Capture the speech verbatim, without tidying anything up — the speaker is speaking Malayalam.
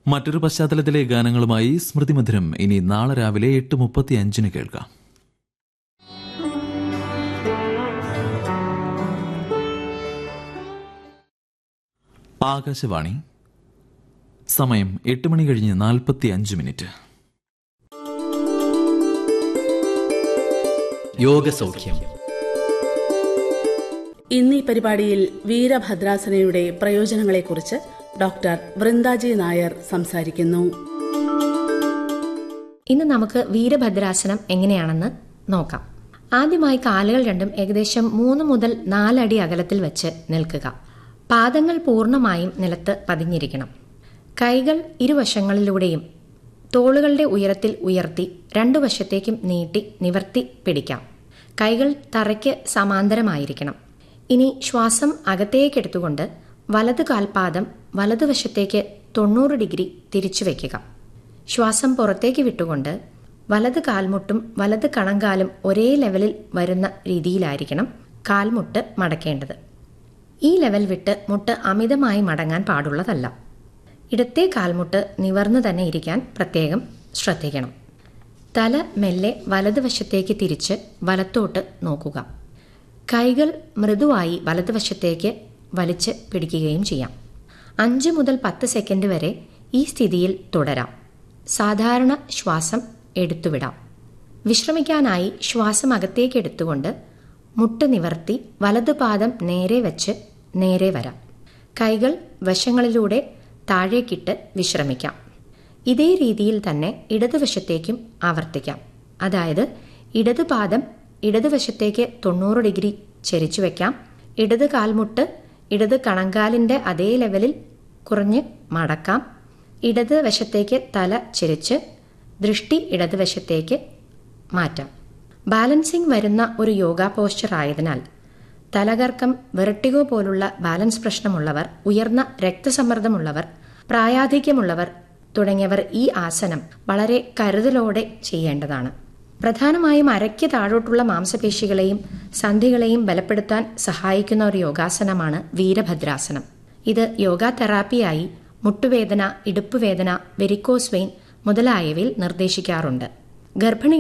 മറ്റൊരു പശ്ചാത്തലത്തിലെ ഗാനങ്ങളുമായി സ്മൃതി മധുരം ഇനി നാളെ രാവിലെ എട്ട് മുപ്പത്തി അഞ്ചിന് കേൾക്കാം. ആകാശവാണി. സമയം എട്ട് മണി കഴിഞ്ഞ് നാൽപ്പത്തി അഞ്ച് മിനിറ്റ്. യോഗസൗഖ്യം. ഇന്നീ പരിപാടിയിൽ വീരഭദ്രാസനയുടെ പ്രയോജനങ്ങളെക്കുറിച്ച് ഡോക്ടർ വൃന്ദാജി നായർ സംസാരിക്കുന്നു. ഇന്ന് നമുക്ക് വീരഭദ്രാസനം എങ്ങനെയാണെന്ന് നോക്കാം. ആദ്യമായി കാലുകൾ രണ്ടും ഏകദേശം മൂന്ന് മുതൽ നാലടി അകലത്തിൽ വെച്ച് നിൽക്കുക. പാദങ്ങൾ പൂർണ്ണമായും നിലത്ത് പതിഞ്ഞിരിക്കണം. കൈകൾ ഇരുവശങ്ങളിലൂടെയും തോളുകളുടെ ഉയരത്തിൽ ഉയർത്തി രണ്ടു വശത്തേക്കും നീട്ടി നിവർത്തി പിടിക്കാം. കൈകൾ തറയ്ക്ക് സമാന്തരമായിരിക്കണം. ഇനി ശ്വാസം അകത്തേക്കെടുത്തുകൊണ്ട് വലത് കാൽപാദം വലതുവശത്തേക്ക് തൊണ്ണൂറ് ഡിഗ്രി തിരിച്ചു വയ്ക്കുക. ശ്വാസം പുറത്തേക്ക് വിട്ടുകൊണ്ട് വലത് കാൽമുട്ടും വലത് കണങ്കാലും ഒരേ ലെവലിൽ വരുന്ന രീതിയിലായിരിക്കണം കാൽമുട്ട് മടക്കേണ്ടത്. ഈ ലെവൽ വിട്ട് മുട്ട് അമിതമായി മടങ്ങാൻ പാടുള്ളതല്ല. ഇടത്തെ കാൽമുട്ട് നിവർന്നു തന്നെ ഇരിക്കാൻ പ്രത്യേകം ശ്രദ്ധിക്കണം. തല മെല്ലെ വലതുവശത്തേക്ക് തിരിച്ച് വലത്തോട്ട് നോക്കുക. കൈകൾ മൃദുവായി വലതുവശത്തേക്ക് വലിച്ച് പിടിക്കുകയും ചെയ്യാം. അഞ്ച് മുതൽ പത്ത് സെക്കൻഡ് വരെ ഈ സ്ഥിതിയിൽ തുടരാം. സാധാരണ ശ്വാസം എടുത്തുവിടാം. വിശ്രമിക്കാനായി ശ്വാസം അകത്തേക്ക് എടുത്തുകൊണ്ട് മുട്ട് നിവർത്തി വലതുപാദം നേരെ വെച്ച് നേരെ വരാം. കൈകൾ വശങ്ങളിലൂടെ താഴേക്കിട്ട് വിശ്രമിക്കാം. ഇതേ രീതിയിൽ തന്നെ ഇടതുവശത്തേക്കും ആവർത്തിക്കാം. അതായത് ഇടതുപാദം ഇടതുവശത്തേക്ക് തൊണ്ണൂറ് ഡിഗ്രി ചെരിച്ചു വയ്ക്കാം. ഇടത് കാൽമുട്ട് ഇടത് കണങ്കാലിൻ്റെ അതേ ലെവലിൽ കുറഞ്ഞ് മടക്കാം. ഇടത് വശത്തേക്ക് തല ചെരിച്ച് ദൃഷ്ടി ഇടതുവശത്തേക്ക് മാറ്റാം. ബാലൻസിംഗ് വരുന്ന ഒരു യോഗ പോസ്ചർ ആയതിനാൽ തലകർക്കം, വെർട്ടിഗോ പോലുള്ള ബാലൻസ് പ്രശ്നമുള്ളവർ, ഉയർന്ന രക്തസമ്മർദ്ദമുള്ളവർ, പ്രായാധിക്യമുള്ളവർ തുടങ്ങിയവർ ഈ ആസനം വളരെ കരുതലോടെ ചെയ്യേണ്ടതാണ്. പ്രധാനമായും അരയ്ക്ക് താഴോട്ടുള്ള മാംസപേശികളെയും സന്ധികളെയും ബലപ്പെടുത്താൻ സഹായിക്കുന്ന ഒരു യോഗാസനമാണ് വീരഭദ്രാസനം. ഇത് യോഗ തെറാപ്പിയായി മുട്ടുവേദന, ഇടുപ്പുവേദന, വെരിക്കോസ് വെയിൻ മുതലായവയിൽ നിർദ്ദേശിക്കാറുണ്ട്. ഗർഭിണി